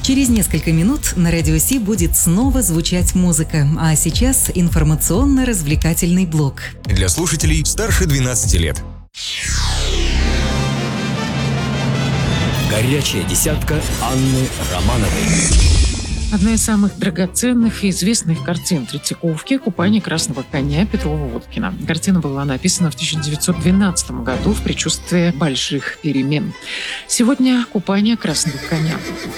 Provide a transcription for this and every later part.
Через несколько минут на Радио Си будет снова звучать музыка, а сейчас информационно-развлекательный блок. Для слушателей старше 12 лет. Горячая десятка Анны Романовой. Одна из самых драгоценных и известных картин Третьяковки «Купание красного коня» Петрова-Водкина. Картина была написана в 1912 году в предчувствии больших перемен. Сегодня «Купание красного коня».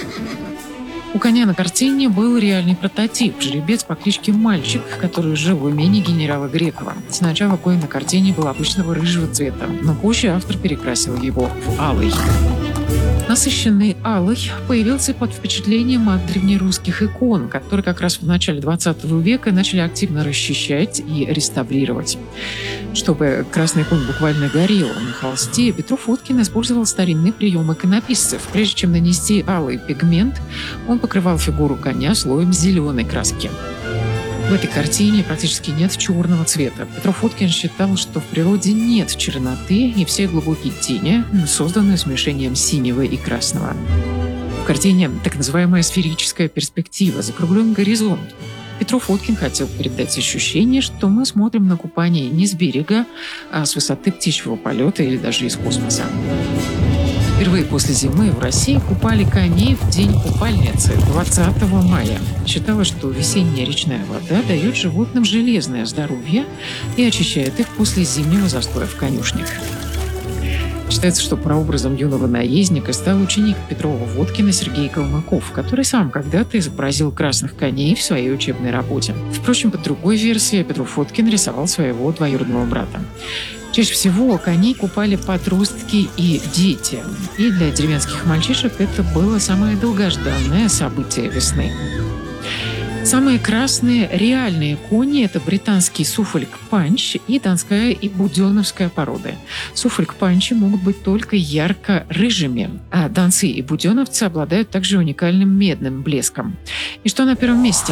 У коня на картине был реальный прототип – жеребец по кличке Мальчик, который жил в имении генерала Грекова. Сначала конь на картине был обычного рыжего цвета, но позже автор перекрасил его в алый. Насыщенный алый появился под впечатлением от древнерусских икон, которые как раз в начале 20 века начали активно расчищать и реставрировать. Чтобы красный конь буквально горел на холсте, Петров-Водкин использовал старинный прием иконописцев. Прежде чем нанести алый пигмент, он покрывал фигуру коня слоем зеленой краски. В этой картине практически нет черного цвета. Петров-Водкин считал, что в природе нет черноты, и все глубокие тени созданы смешением синего и красного. В картине так называемая сферическая перспектива, закругленный горизонт. Петров-Водкин хотел передать ощущение, что мы смотрим на купание не с берега, а с высоты птичьего полета или даже из космоса. Впервые после зимы в России купали коней в день купальницы 20 мая. Считалось, что весенняя речная вода дает животным железное здоровье и очищает их после зимнего застоя в конюшнях. Считается, что прообразом юного наездника стал ученик Петрова-Водкина Сергей Калмыков, который сам когда-то изобразил красных коней в своей учебной работе. Впрочем, по другой версии, Петров-Водкин рисовал своего двоюродного брата. Чаще всего коней купали подростки и дети. И для деревенских мальчишек это было самое долгожданное событие весны. Самые красные реальные кони – это британский суффолк-панч и донская и буденовская породы. Суффолк-панчи могут быть только ярко-рыжими, а донцы и буденовцы обладают также уникальным медным блеском. И что на первом месте?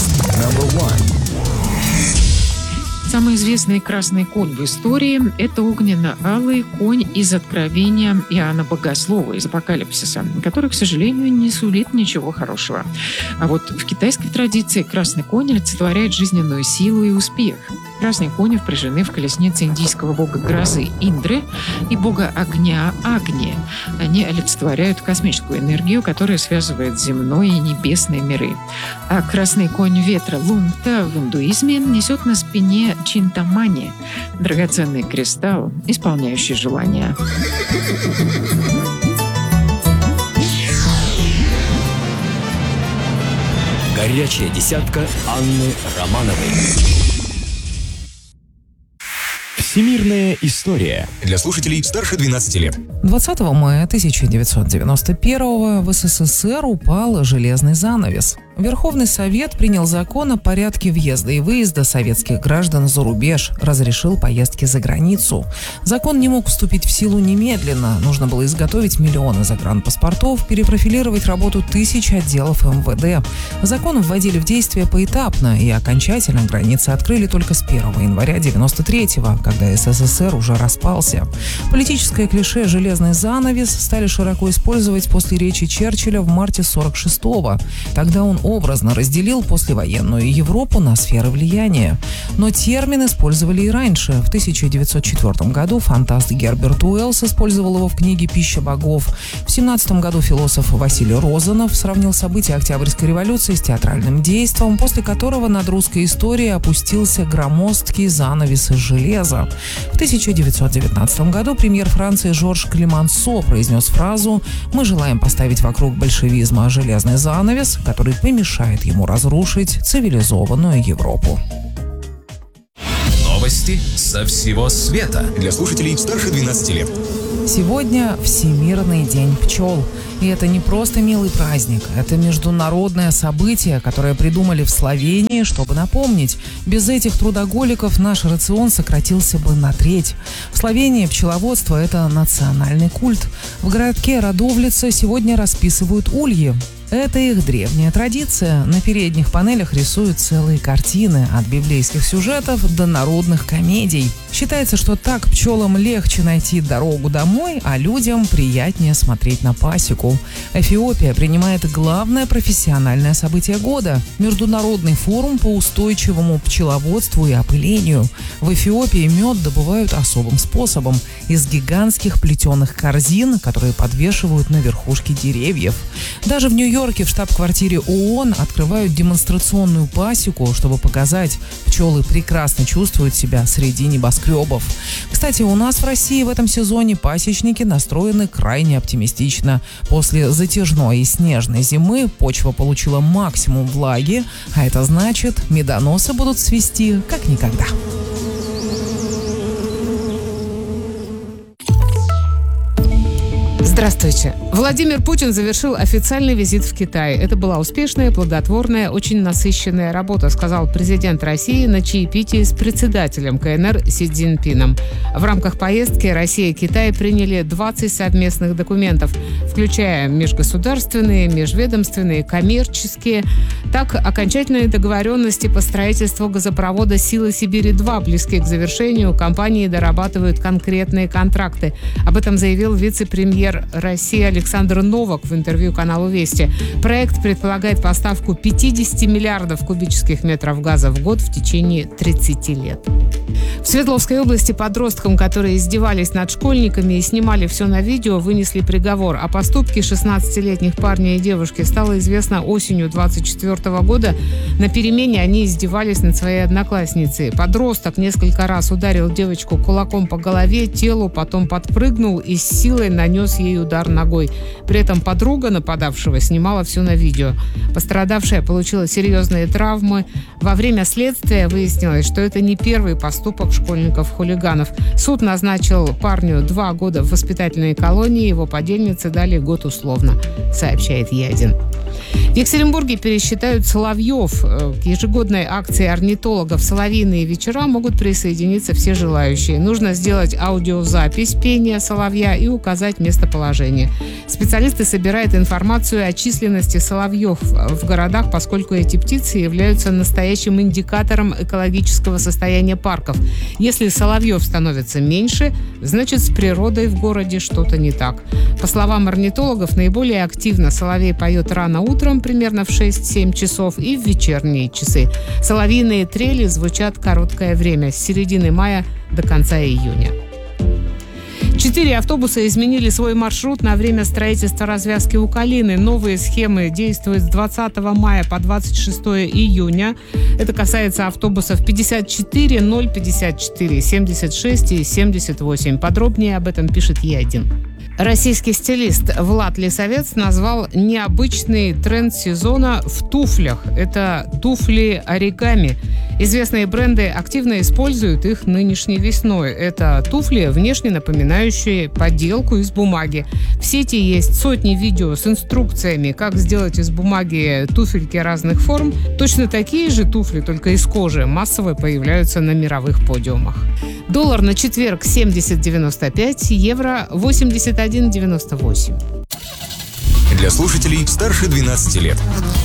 Самый известный красный конь в истории – это огненно-алый конь из Откровения Иоанна Богослова, из Апокалипсиса, который, к сожалению, не сулит ничего хорошего. А вот в китайской традиции красный конь олицетворяет жизненную силу и успех. Красные кони впряжены в колеснице индийского бога грозы Индры и бога огня Агни. Они олицетворяют космическую энергию, которая связывает земной и небесные миры. А красный конь ветра Лунта в индуизме несет на спине Чинтамани – драгоценный кристалл, исполняющий желания. Горячая десятка Анны Романовой. Всемирная история. Для слушателей старше 12 лет. 20 мая 1991 в СССР упал железный занавес. Верховный Совет принял закон о порядке въезда и выезда советских граждан за рубеж, разрешил поездки за границу. Закон не мог вступить в силу немедленно. Нужно было изготовить миллионы загранпаспортов, перепрофилировать работу тысяч отделов МВД. Закон вводили в действие поэтапно, и окончательно границы открыли только с 1 января 1993-го, когда СССР уже распался. Политическое клише «железный занавес» стали широко использовать после речи Черчилля в марте 1946-го. Тогда он образно разделил послевоенную Европу на сферы влияния. Но термин использовали и раньше. В 1904 году фантаст Герберт Уэллс использовал его в книге «Пища богов». В 1917 году философ Василий Розанов сравнил события Октябрьской революции с театральным действом, после которого над русской историей опустился громоздкий занавес из железа. В 1919 году премьер Франции Жорж Клемансо произнес фразу «Мы желаем поставить вокруг большевизма железный занавес, который помешает ему разрушить цивилизованную Европу». Новости со всего света. Для слушателей старше 12 лет. Сегодня Всемирный день пчел. И это не просто милый праздник, это международное событие, которое придумали в Словении, чтобы напомнить. Без этих трудоголиков наш рацион сократился бы на треть. В Словении пчеловодство – это национальный культ. В городке Радовлица сегодня расписывают ульи. Это их древняя традиция. На передних панелях рисуют целые картины, от библейских сюжетов до народных комедий. Считается, что так пчелам легче найти дорогу домой, а людям приятнее смотреть на пасеку. Эфиопия принимает главное профессиональное событие года – Международный форум по устойчивому пчеловодству и опылению. В Эфиопии мед добывают особым способом – из гигантских плетеных корзин, которые подвешивают на верхушке деревьев. Даже в Нью-Йорке в штаб-квартире ООН открывают демонстрационную пасеку, чтобы показать, пчелы прекрасно чувствуют себя среди небоскребов. Кстати, у нас в России в этом сезоне пасечники настроены крайне оптимистично. После затяжной и снежной зимы почва получила максимум влаги, а это значит, медоносы будут цвести как никогда. Здравствуйте. Владимир Путин завершил официальный визит в Китай. Это была успешная, плодотворная, очень насыщенная работа, сказал президент России на чаепитии с председателем КНР Си Цзиньпином. В рамках поездки Россия и Китай приняли 20 совместных документов, включая межгосударственные, межведомственные, коммерческие. Так, окончательные договоренности по строительству газопровода «Сила Сибири-2» близки к завершению. Компании дорабатывают конкретные контракты. Об этом заявил вице-премьер России Александр Новак в интервью каналу «Вести». Проект предполагает поставку 50 миллиардов кубических метров газа в год в течение 30 лет. В Свердловской области подросткам, которые издевались над школьниками и снимали все на видео, вынесли приговор. О поступке 16-летних парня и девушки стало известно осенью 2024 года. На перемене они издевались над своей одноклассницей. Подросток несколько раз ударил девочку кулаком по голове, телу, потом подпрыгнул и с силой нанес ей удар ногой. При этом подруга нападавшего снимала все на видео. Пострадавшая получила серьезные травмы. Во время следствия выяснилось, что это не первый поступок школьников-хулиганов. Суд назначил парню 2 года в воспитательной колонии, его подельнице дали год условно, сообщает Е1. В Екатеринбурге пересчитают соловьев. К ежегодной акции орнитологов «Соловьиные вечера» могут присоединиться все желающие. Нужно сделать аудиозапись пения соловья и указать местоположение. Специалисты собирают информацию о численности соловьев в городах, поскольку эти птицы являются настоящим индикатором экологического состояния парков. Если соловьев становится меньше, значит, с природой в городе что-то не так. По словам орнитологов, наиболее активно соловей поет рано утром, примерно в 6-7 часов, и в вечерние часы. Соловьиные трели звучат короткое время, с середины мая до конца июня. 4 автобуса изменили свой маршрут на время строительства развязки у Калины. Новые схемы действуют с 20 мая по 26 июня. Это касается автобусов 54, 054, 76 и 78. Подробнее об этом пишет Е1. Российский стилист Влад Лисовец назвал необычный тренд сезона в туфлях. Это туфли оригами. Известные бренды активно используют их нынешней весной. Это туфли, внешне напоминающие поделку из бумаги. В сети есть сотни видео с инструкциями, как сделать из бумаги туфельки разных форм. Точно такие же туфли, только из кожи, массово появляются на мировых подиумах. Доллар на четверг 70.95, евро 81.98. Для слушателей старше 12 лет.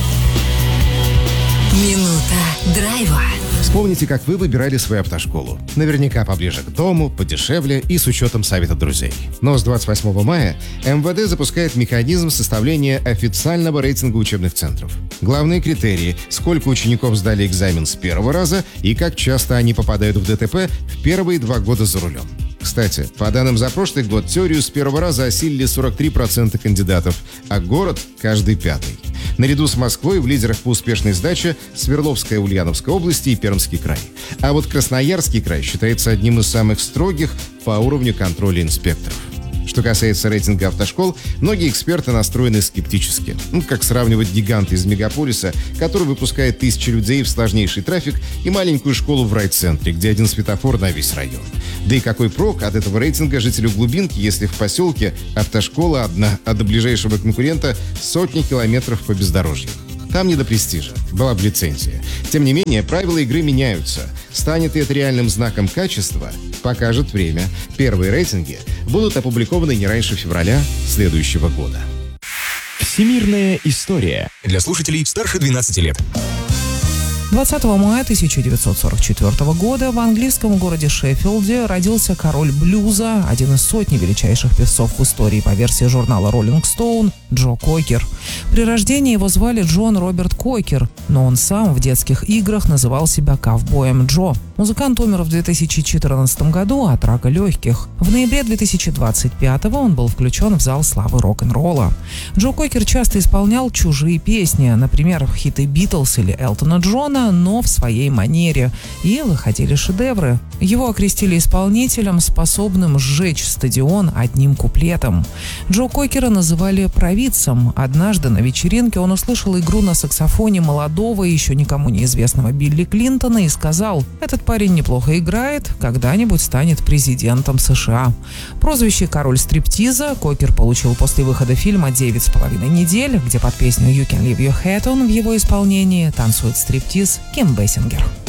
Минута драйва. Вспомните, как вы выбирали свою автошколу. Наверняка поближе к дому, подешевле и с учетом совета друзей. Но с 28 мая МВД запускает механизм составления официального рейтинга учебных центров. Главные критерии – сколько учеников сдали экзамен с первого раза и как часто они попадают в ДТП в первые 2 года за рулем. Кстати, по данным за прошлый год, теорию с первого раза осилили 43% кандидатов, а город – каждый 5-й. Наряду с Москвой в лидерах по успешной сдаче Свердловская, Ульяновская области и Пермский край. А вот Красноярский край считается одним из самых строгих по уровню контроля инспекторов. Что касается рейтинга автошкол, многие эксперты настроены скептически. Как сравнивать гиганта из мегаполиса, который выпускает тысячи людей в сложнейший трафик, и маленькую школу в райцентре, где один светофор на весь район. Да и какой прок от этого рейтинга жителю глубинки, если в поселке автошкола одна, а до ближайшего конкурента сотни километров по бездорожью? Там не до престижа, была бы лицензия. Тем не менее, правила игры меняются. Станет ли это реальным знаком качества, покажет время. Первые рейтинги будут опубликованы не раньше февраля следующего года. Всемирная история. Для слушателей старше 12 лет. 20 мая 1944 года в английском городе Шеффилде родился король блюза, один из сотни величайших певцов в истории по версии журнала Rolling Stone, Джо Кокер. При рождении его звали Джон Роберт Кокер, но он сам в детских играх называл себя ковбоем Джо. Музыкант умер в 2014 году от рака легких. В ноябре 2025 он был включен в зал славы рок-н-ролла. Джо Кокер часто исполнял чужие песни, например, хиты Битлз или Элтона Джона, но в своей манере, и выходили шедевры. Его окрестили исполнителем, способным сжечь стадион одним куплетом. Джо Кокера называли провидцем. Однажды на вечеринке он услышал игру на саксофоне молодого, еще никому неизвестного Билли Клинтона и сказал: «Этот парень неплохо играет, когда-нибудь станет президентом США». Прозвище «Король стриптиза» Кокер получил после выхода фильма «9,5 недель», где под песню «You Can Leave Your Hat On» в его исполнении танцует стриптиз Ким Бейсингер.